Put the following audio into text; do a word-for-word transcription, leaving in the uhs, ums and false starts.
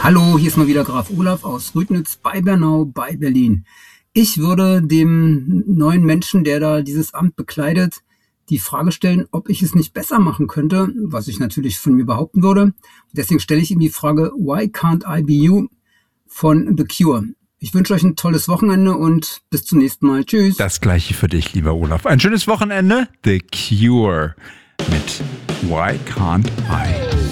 Hallo, hier ist mal wieder Graf Olaf aus Rüdnitz bei Bernau bei Berlin. Ich würde dem neuen Menschen, der da dieses Amt bekleidet, die Frage stellen, ob ich es nicht besser machen könnte, was ich natürlich von mir behaupten würde. Deswegen stelle ich ihm die Frage, Why can't I be you von The Cure. Ich wünsche euch ein tolles Wochenende und bis zum nächsten Mal. Tschüss. Das gleiche für dich, lieber Olaf. Ein schönes Wochenende. The Cure mit Why Can't I?